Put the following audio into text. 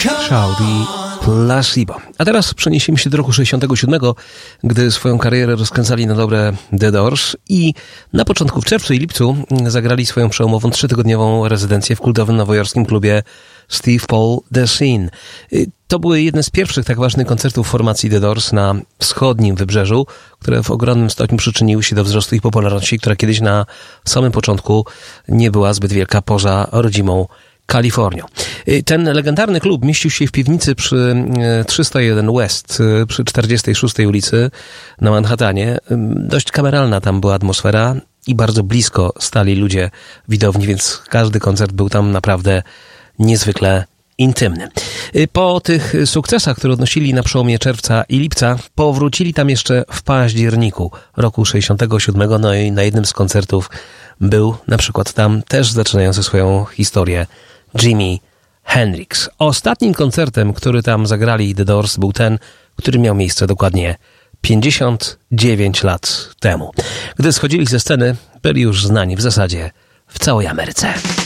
Shawty Placebo. A teraz przeniesiemy się do roku 67, gdy swoją karierę rozkręcali na dobre The Doors i na początku w czerwcu i lipcu zagrali swoją przełomową 3-tygodniową rezydencję w kultowym nowojorskim klubie Steve Paul The Scene. To były jedne z pierwszych tak ważnych koncertów formacji The Doors na wschodnim wybrzeżu, które w ogromnym stopniu przyczyniły się do wzrostu ich popularności, która kiedyś na samym początku nie była zbyt wielka poza rodzimą Kalifornią. Ten legendarny klub mieścił się w piwnicy przy 301 West, przy 46 ulicy na Manhattanie. Dość kameralna tam była atmosfera i bardzo blisko stali ludzie widowni, więc każdy koncert był tam naprawdę niezwykle intymny. Po tych sukcesach, które odnosili na przełomie czerwca i lipca, powrócili tam jeszcze w październiku roku 67, no i na jednym z koncertów był na przykład tam też zaczynający swoją historię Jimi Hendrix. Ostatnim koncertem, który tam zagrali The Doors, był ten, który miał miejsce dokładnie 59 lat temu. Gdy schodzili ze sceny, byli już znani w zasadzie w całej Ameryce.